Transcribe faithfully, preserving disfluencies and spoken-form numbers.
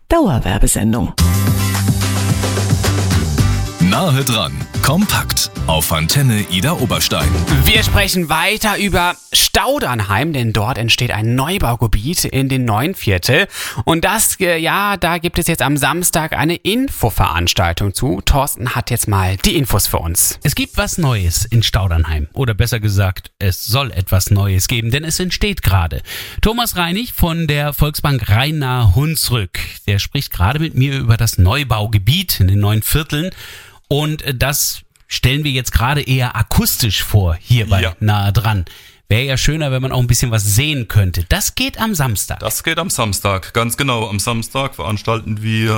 Dauerwerbesendung. Nahe dran, kompakt auf Antenne Ida Oberstein. Wir sprechen weiter über Staudernheim, denn dort entsteht ein Neubaugebiet in den neuen Viertel. Und das, ja, da gibt es jetzt am Samstag eine Infoveranstaltung zu. Thorsten hat jetzt mal die Infos für uns. Es gibt was Neues in Staudernheim. Oder besser gesagt, es soll etwas Neues geben, denn es entsteht gerade. Thomas Reinig von der Volksbank Rhein-Nahe-Hunsrück, der spricht gerade mit mir über das Neubaugebiet in den neuen Vierteln. Und das stellen wir jetzt gerade eher akustisch vor, hier bei ja. Nahe dran. Wäre ja schöner, wenn man auch ein bisschen was sehen könnte. Das geht am Samstag. Das geht am Samstag, ganz genau. Am Samstag veranstalten wir